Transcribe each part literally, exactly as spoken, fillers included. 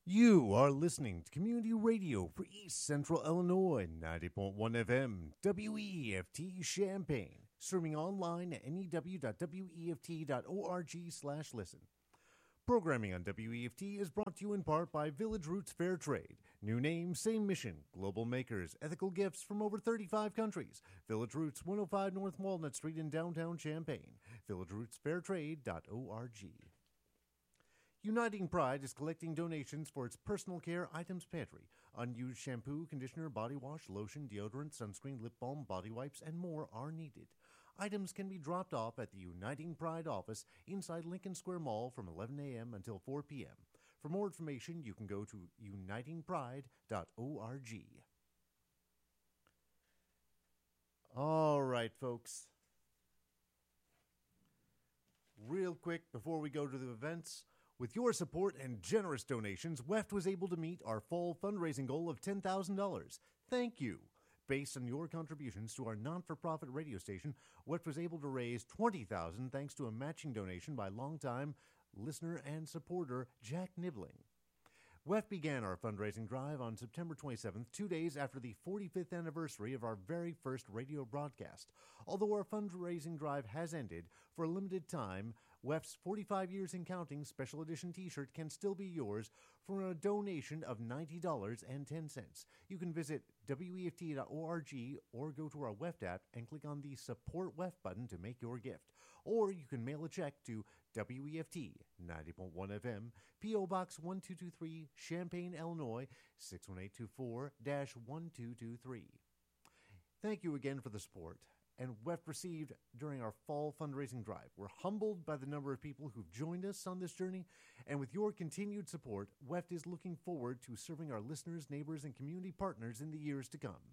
You are listening to Community Radio for East Central Illinois, ninety point one F M, W E F T Champaign, streaming online at new dot w e f t dot org slash listen. Programming on W E F T is brought to you in part by Village Roots Fair Trade. New name, same mission, global makers, ethical gifts from over thirty-five countries. Village Roots, one oh five North Walnut Street in downtown Champaign. village roots fair trade dot org. Uniting Pride is collecting donations for its personal care items pantry. Unused shampoo, conditioner, body wash, lotion, deodorant, sunscreen, lip balm, body wipes, and more are needed. Items can be dropped off at the Uniting Pride office inside Lincoln Square Mall from eleven a.m. until four p.m. For more information, you can go to uniting pride dot org. All right, folks. Real quick, before we go to the events, with your support and generous donations, W E F T was able to meet our fall fundraising goal of ten thousand dollars. Thank you. Based on your contributions to our non-for-profit radio station, W E F T was able to raise twenty thousand dollars thanks to a matching donation by longtime listener and supporter Jack Nibbling. W E F T began our fundraising drive on September twenty-seventh, two days after the forty-fifth anniversary of our very first radio broadcast. Although our fundraising drive has ended, for a limited time, W E F T's forty-five Years in Counting special edition t-shirt can still be yours for a donation of ninety dollars and ten cents. You can visit w e f t dot org or go to our W E F T app and click on the Support W E F T button to make your gift. Or you can mail a check to W E F T, ninety point one F M, P O. Box one two two three, Champaign, Illinois, six one eight two four dash one two two three. Thank you again for the support and W E F T received during our fall fundraising drive. We're humbled by the number of people who've joined us on this journey, and with your continued support, W E F T is looking forward to serving our listeners, neighbors, and community partners in the years to come.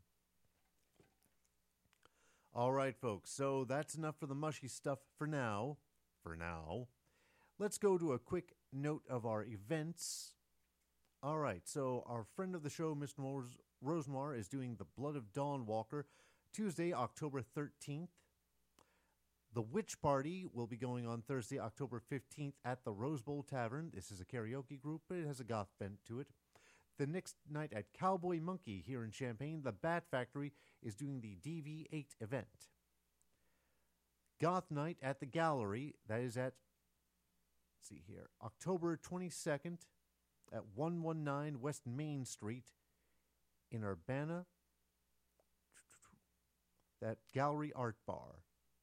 All right, folks, so that's enough for the mushy stuff for now. For now. Let's go to a quick note of our events. All right, so our friend of the show, Mister Rose- Rosemar, is doing the Blood of Dawn Walker Tuesday, October thirteenth. The Witch Party will be going on Thursday, October fifteenth at the Rose Bowl Tavern. This is a karaoke group, but it has a goth bent to it. The next night at Cowboy Monkey here in Champaign, the Bat Factory is doing the D V eight event. Goth Night at the Gallery, that is at, let's see here, October twenty-second at one nineteen West Main Street in Urbana. That Gallery Art Bar.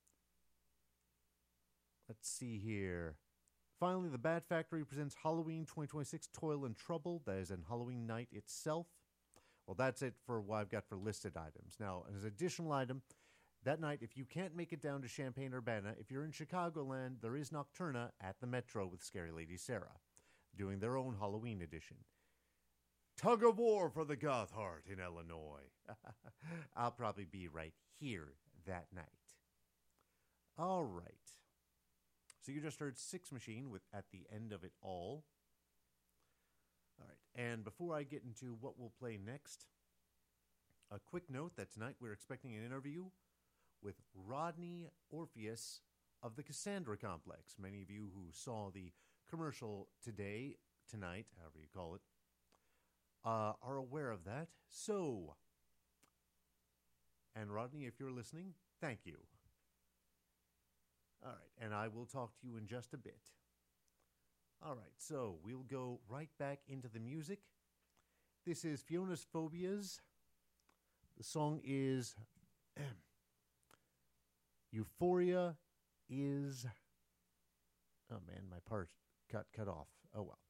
Let's see here. Finally, the Bat Factory presents Halloween twenty twenty-six Toil and Trouble. That is on Halloween night itself. Well, that's it for what I've got for listed items. Now, as an additional item, that night, if you can't make it down to Champaign-Urbana, if you're in Chicagoland, there is Nocturna at the Metro with Scary Lady Sarah, doing their own Halloween edition. Tug of war for the goth heart in Illinois. I'll probably be right here that night. All right. So you just heard Six Machine with At the End of It All. All right. And before I get into what we'll play next, a quick note that tonight we're expecting an interview with Rodney Orpheus of the Cassandra Complex. Many of you who saw the commercial today, tonight, however you call it, Uh, are aware of that. So, and Rodney, if you're listening, thank you. All right, and I will talk to you in just a bit. All right, so we'll go right back into the music. This is Fiona's Phobias. The song is Euphoria is... Oh, man, my part got cut off. Oh, well.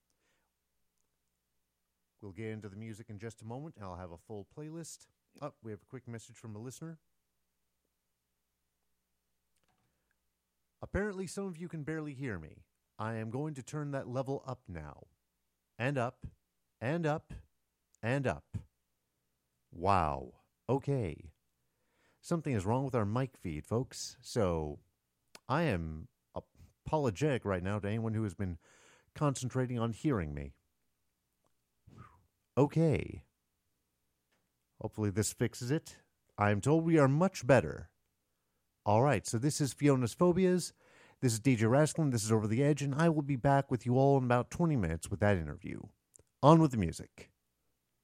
We'll get into the music in just a moment. I'll have a full playlist. Oh, we have a quick message from a listener. Apparently, some of you can barely hear me. I am going to turn that level up now. And up, and up, and up. Wow. Okay. Something is wrong with our mic feed, folks. So, I am apologetic right now to anyone who has been concentrating on hearing me. Okay. Hopefully this fixes it. I am told we are much better. All right, so this is Fiona's Phobias. This is D J Raskin. This is Over the Edge, and I will be back with you all in about twenty minutes with that interview. On with the music.